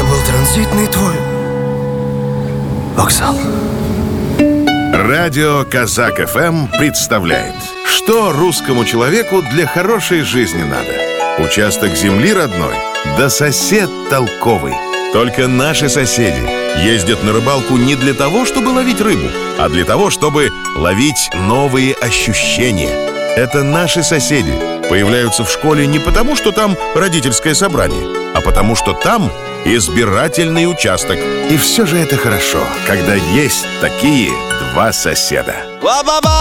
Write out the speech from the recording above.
был транзитный твой вокзал. Радио Казак ФМ представляет: что русскому человеку для хорошей жизни надо? Участок земли родной, да сосед толковый. Только наши соседи ездят на рыбалку не для того, чтобы ловить рыбу, а для того, чтобы ловить новые ощущения. Это наши соседи появляются в школе не потому, что там родительское собрание, а потому, что там избирательный участок. И все же это хорошо, когда есть такие два соседа.